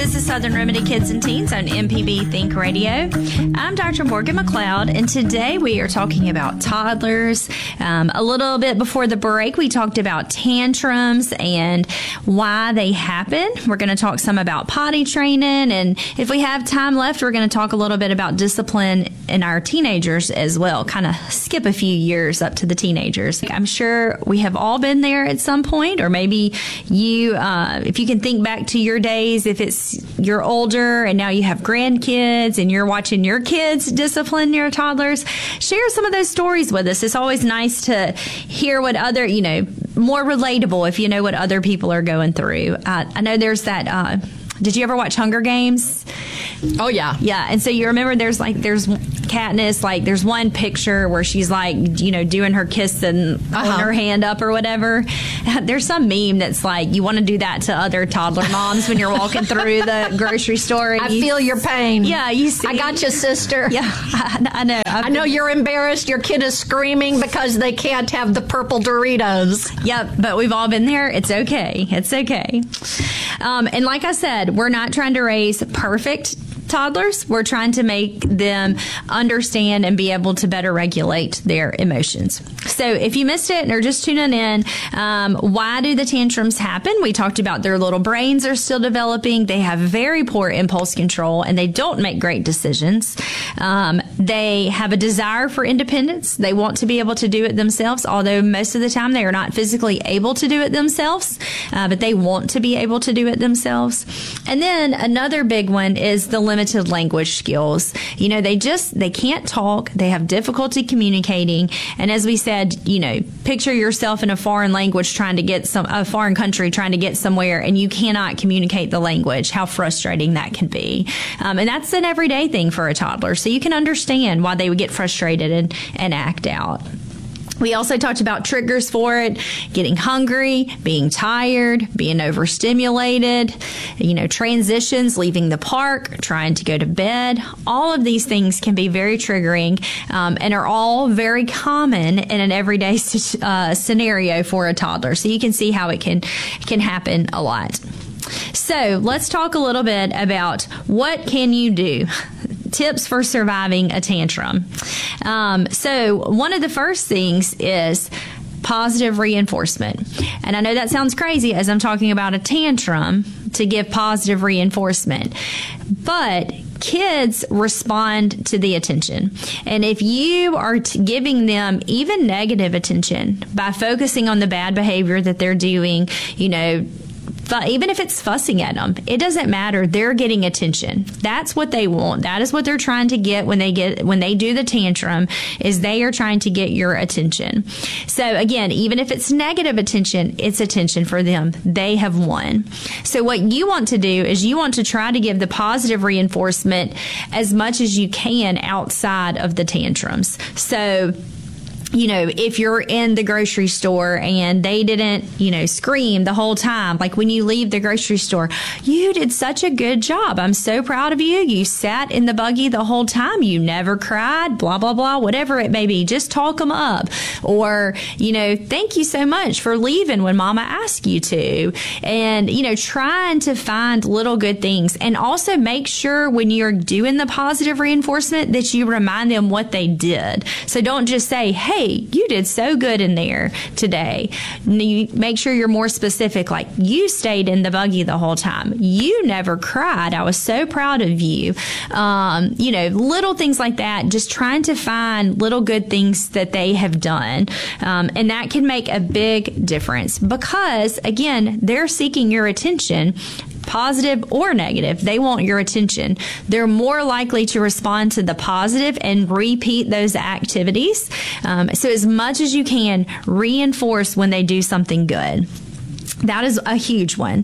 This is Southern Remedy Kids and Teens on MPB Think Radio. I'm Dr. Morgan McLeod, and today we are talking about toddlers. A little bit before the break, we talked about tantrums and why they happen. We're going to talk some about potty training, and if we have time left, we're going to talk a little bit about discipline in our teenagers as well, kind of skip a few years up to the teenagers. I'm sure we have all been there at some point, or maybe you, if you can think back to your days, if you're older and now you have grandkids and you're watching your kids discipline your toddlers, share some of those stories with us. It's always nice to hear what other, more relatable if you know what other people are going through. I know there's that, did you ever watch Hunger Games? Oh, yeah. Yeah. And so you remember there's Katniss, there's one picture where she's doing her kiss and holding her hand up or whatever. There's some meme that's you want to do that to other toddler moms when you're walking through the grocery store. I feel your pain. Yeah, you see. I got you, sister. Yeah, I know. I know you're embarrassed. Your kid is screaming because they can't have the purple Doritos. Yep, but we've all been there. It's okay. It's okay. And like I said, we're not trying to raise perfect toddlers. We're trying to make them understand and be able to better regulate their emotions. So if you missed it and are just tuning in, why do the tantrums happen? We talked about their little brains are still developing. They have very poor impulse control and they don't make great decisions. They have a desire for independence. They want to be able to do it themselves, although most of the time they are not physically able to do it themselves, but they want to be able to do it themselves. And then another big one is the limited language skills. They can't talk. They have difficulty communicating. And as we said, picture yourself in a foreign language a foreign country trying to get somewhere and you cannot communicate the language. How frustrating that can be. And that's an everyday thing for a toddler. So you can understand why they would get frustrated and act out. We also talked about triggers for it, getting hungry, being tired, being overstimulated, transitions, leaving the park, trying to go to bed. All of these things can be very triggering and are all very common in an everyday scenario for a toddler. So you can see how it can happen a lot. So let's talk a little bit about what can you do. Tips for surviving a tantrum. So one of the first things is positive reinforcement. And I know that sounds crazy as I'm talking about a tantrum to give positive reinforcement, but kids respond to the attention. And if you are giving them even negative attention by focusing on the bad behavior that they're doing, even if it's fussing at them, it doesn't matter. They're getting attention. That's what they want. That is what they're trying to get when they do the tantrum, is they are trying to get your attention. So again, even if it's negative attention, it's attention for them. They have won. So what you want to do is you want to try to give the positive reinforcement as much as you can outside of the tantrums. So if you're in the grocery store and they didn't, scream the whole time, like when you leave the grocery store, you did such a good job. I'm so proud of you. You sat in the buggy the whole time. You never cried, blah, blah, blah, whatever it may be. Just talk them up. Or, thank you so much for leaving when mama asked you to. And, trying to find little good things. And also make sure when you're doing the positive reinforcement that you remind them what they did. So don't just say, hey, you did so good in there today. You make sure you're more specific, like you stayed in the buggy the whole time. You never cried. I was so proud of you. Little things like that, just trying to find little good things that they have done. And that can make a big difference because, again, they're seeking your attention. Positive or negative, they want your attention. They're more likely to respond to the positive and repeat those activities. So as much as you can, reinforce when they do something good. That is a huge one.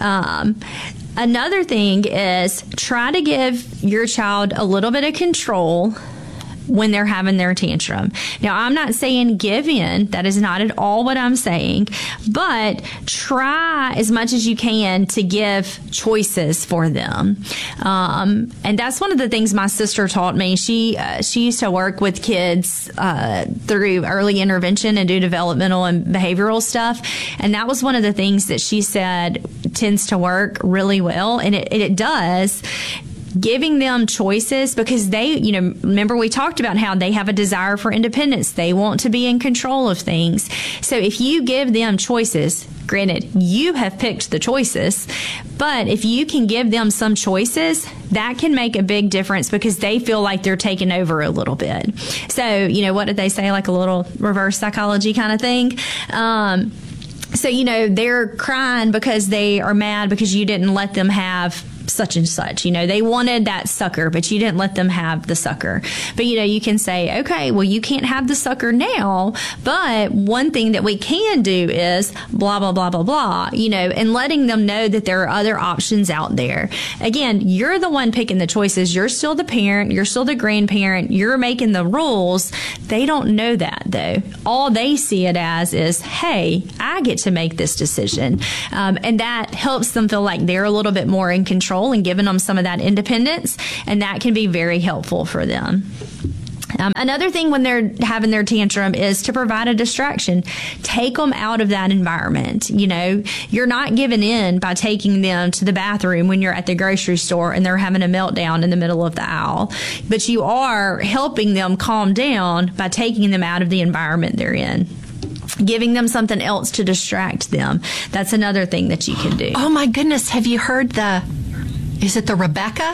Another thing is try to give your child a little bit of control when they're having their tantrum. Now, I'm not saying give in. That is not at all what I'm saying. But try as much as you can to give choices for them. And that's one of the things my sister taught me. She used to work with kids through early intervention and do developmental and behavioral stuff. And that was one of the things that she said tends to work really well, and it does. Giving them choices, because they, remember we talked about how they have a desire for independence. They want to be in control of things. So if you give them choices, granted, you have picked the choices, but if you can give them some choices, that can make a big difference because they feel like they're taken over a little bit. So, what did they say? Like a little reverse psychology kind of thing. So, they're crying because they are mad because you didn't let them have such and such. They wanted that sucker, but you didn't let them have the sucker. But, you can say, okay, well, you can't have the sucker now, but one thing that we can do is blah, blah, blah, blah, blah, and letting them know that there are other options out there. Again, you're the one picking the choices. You're still the parent. You're still the grandparent. You're making the rules. They don't know that, though. All they see it as is, hey, I get to make this decision. And that helps them feel like they're a little bit more in control and giving them some of that independence, and that can be very helpful for them. Another thing when they're having their tantrum is to provide a distraction. Take them out of that environment. You're not giving in by taking them to the bathroom when you're at the grocery store and they're having a meltdown in the middle of the aisle, but you are helping them calm down by taking them out of the environment they're in. Giving them something else to distract them. That's another thing that you can do. Oh my goodness, have you heard is it the Rebecca?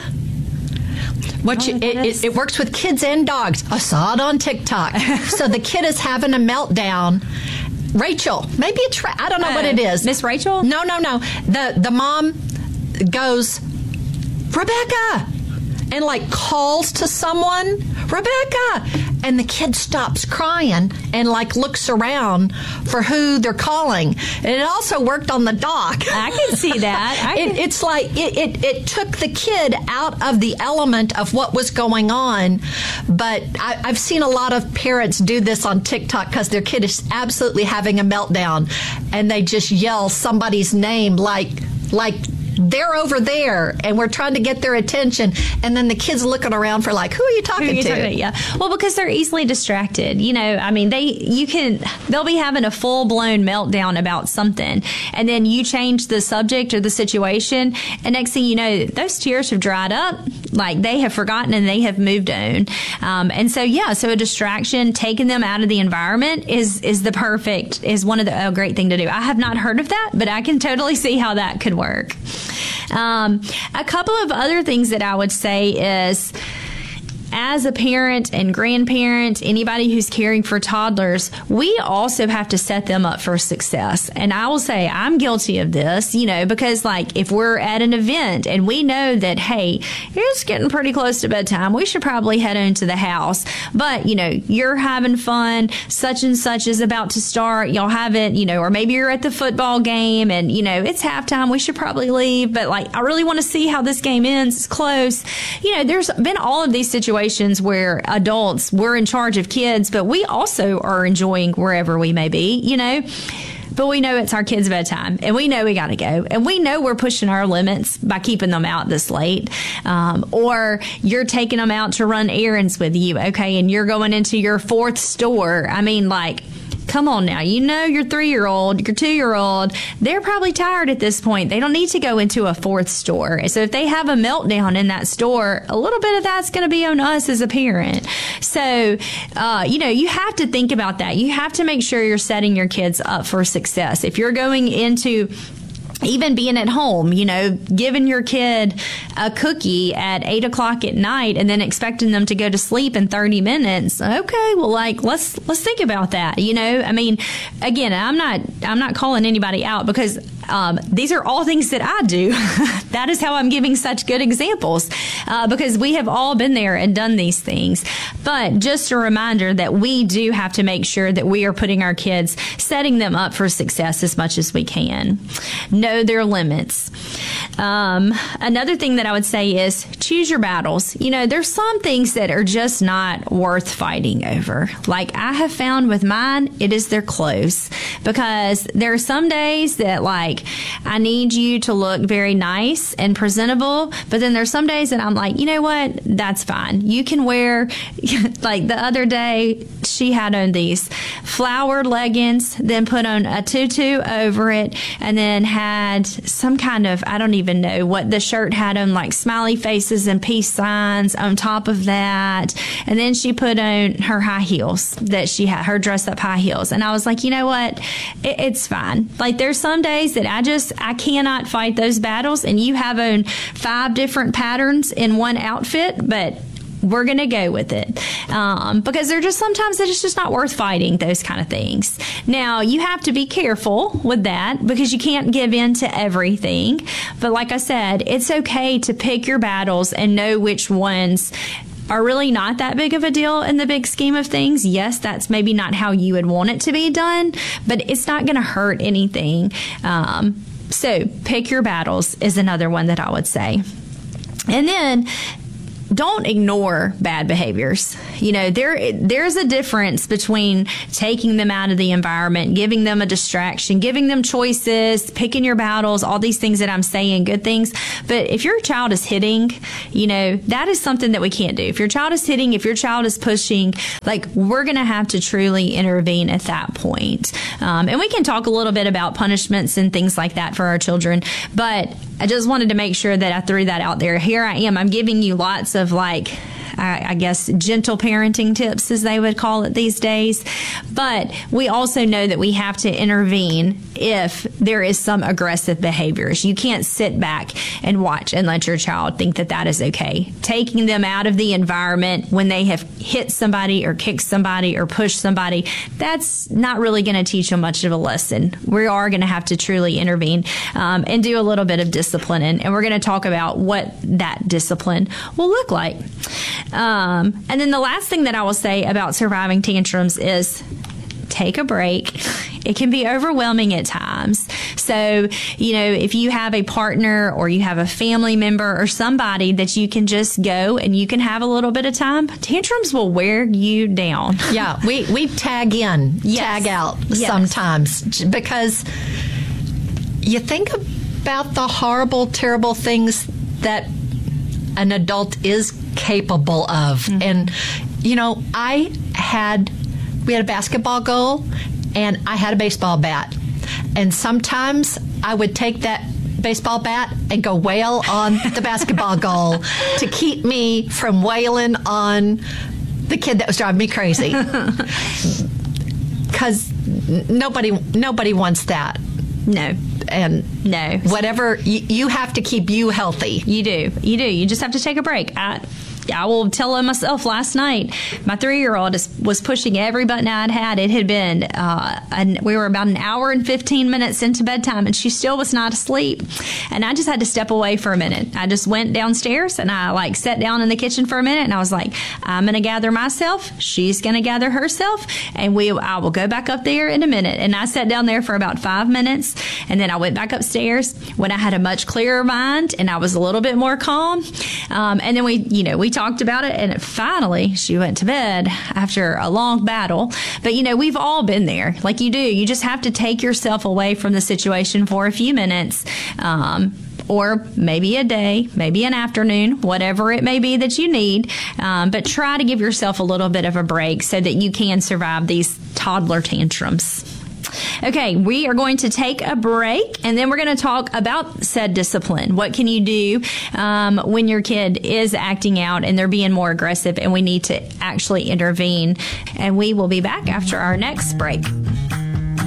It works with kids and dogs. I saw it on TikTok. So the kid is having a meltdown. Rachel, maybe it's, I don't know what it is. Miss Rachel? No. The mom goes, Rebecca, and calls to someone, Rebecca, and the kid stops crying and looks around for who they're calling. And it also worked on the dog. I can see that. It took the kid out of the element of what was going on. But I've seen a lot of parents do this on TikTok because their kid is absolutely having a meltdown, and they just yell somebody's name like they're over there, and we're trying to get their attention, and then the kids looking around for who are you talking to? Yeah, well, because they're easily distracted. They'll be having a full blown meltdown about something, and then you change the subject or the situation, and next thing you know, those tears have dried up, they have forgotten and they have moved on. So a distraction, taking them out of the environment is one of the great thing to do. I have not heard of that, but I can totally see how that could work. A couple of other things that I would say is, as a parent and grandparent, anybody who's caring for toddlers, we also have to set them up for success. And I will say I'm guilty of this, because if we're at an event and we know that, hey, it's getting pretty close to bedtime, we should probably head into the house. But, you're having fun, such and such is about to start, y'all haven't, or maybe you're at the football game and, it's halftime, we should probably leave. But I really want to see how this game ends. It's close. There's been all of these situations where adults, we're in charge of kids, but we also are enjoying wherever we may be, but we know it's our kids' bedtime, and we know we got to go, and we know we're pushing our limits by keeping them out this late, or you're taking them out to run errands with you, okay, and you're going into your fourth store. Come on now, your 3-year-old, your 2-year-old, they're probably tired at this point. They don't need to go into a fourth store. So if they have a meltdown in that store, a little bit of that's going to be on us as a parent. So, you have to think about that. You have to make sure you're setting your kids up for success. If you're going into even being at home, giving your kid a cookie at 8:00 at night and then expecting them to go to sleep in 30 minutes. Okay, well, let's think about that. Again, I'm not calling anybody out because these are all things that I do. That is how I'm giving such good examples, because we have all been there and done these things. But just a reminder that we do have to make sure that we are putting our kids, setting them up for success as much as we can. Know their limits. Another thing that I would say is choose your battles. You know, there's some things that are just not worth fighting over. Like I have found with mine, it is their clothes, because there are some days that like I need you to look very nice and presentable, but then there's some days that I'm like, you know what, that's fine. You can wear, like the other day, she had on these flowered leggings, then put on a tutu over it, and then had some kind of, I don't even know what the shirt had on, like smiley faces and peace signs on top of that. And then she put on her high heels that she had, her dress up high heels. And I was like, you know what? It's fine. Like there's some days that I cannot fight those battles, and you have on 5 different patterns in one outfit, but we're going to go with it, because they're just sometimes that it's just not worth fighting those kind of things. Now, you have to be careful with that because you can't give in to everything. But like I said, it's okay to pick your battles and know which ones are really not that big of a deal in the big scheme of things. Yes, that's maybe not how you would want it to be done, but it's not going to hurt anything. So pick your battles is another one that I would say. And then don't ignore bad behaviors. You know, there's a difference between taking them out of the environment, giving them a distraction, giving them choices, picking your battles, all these things that I'm saying, good things. But if your child is hitting, you know, that is something that we can't do. If your child is hitting, if your child is pushing, like we're going to have to truly intervene at that point. And we can talk a little bit about punishments and things like that for our children. But I just wanted to make sure that I threw that out there. Here I am. I'm giving you lots of like, I guess, gentle parenting tips, as they would call it these days. But we also know that we have to intervene if there is some aggressive behaviors. You can't sit back and watch and let your child think that that is okay. Taking them out of the environment when they have hit somebody or kicked somebody or pushed somebody, that's not really going to teach them much of a lesson. We are going to have to truly intervene and do a little bit of discipline. And we're going to talk about what that discipline will look like. And then the last thing that I will say about surviving tantrums is take a break. It can be overwhelming at times. So, you know, if you have a partner or you have a family member or somebody that you can just go and you can have a little bit of time, tantrums will wear you down. Yeah, we tag in, tag out sometimes, because you think about the horrible, terrible things that an adult is capable of. Mm-hmm. And, you know, we had a basketball goal and I had a baseball bat. And sometimes I would take that baseball bat and go wail on the basketball goal to keep me from wailing on the kid that was driving me crazy. Because nobody wants that. No. And no. Whatever, you have to keep you healthy. You do. You just have to take a break. I will tell myself last night, my 3-year-old was pushing every button I'd had. It had been, we were about an hour and 15 minutes into bedtime, and she still was not asleep. And I just had to step away for a minute. I just went downstairs, and I sat down in the kitchen for a minute, and I was like, I'm going to gather myself. She's going to gather herself, and I will go back up there in a minute. And I sat down there for about 5 minutes, and then I went back upstairs when I had a much clearer mind, and I was a little bit more calm. And then we talked about it, and finally she went to bed after a long battle. But we've all been there. Like you do, you just have to take yourself away from the situation for a few minutes, or maybe a day, maybe an afternoon, whatever it may be that you need. But try to give yourself a little bit of a break so that you can survive these toddler tantrums. Okay, we are going to take a break, and then we're going to talk about said discipline. What can you do when your kid is acting out and they're being more aggressive, and we need to actually intervene? And we will be back after our next break.